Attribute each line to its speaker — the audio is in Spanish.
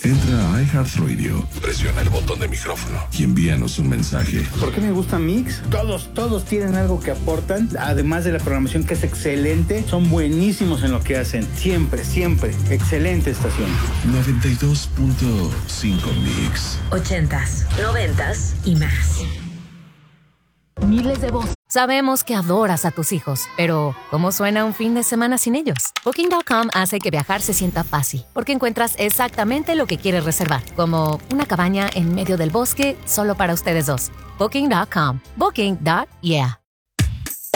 Speaker 1: Entra a iHeartRadio, presiona el botón de micrófono y envíanos un mensaje.
Speaker 2: ¿Por qué me gusta Mix? Todos tienen algo que aportan, además de la programación que es excelente, son buenísimos en lo que hacen. Siempre, excelente estación.
Speaker 1: 92.5 Mix.
Speaker 3: 80s, 90s y más.
Speaker 4: Miles de voces. Sabemos que adoras a tus hijos, pero ¿cómo suena un fin de semana sin ellos? Booking.com hace que viajar se sienta fácil, porque encuentras exactamente lo que quieres reservar, como una cabaña en medio del bosque solo para ustedes dos. Booking.com. Booking.yeah.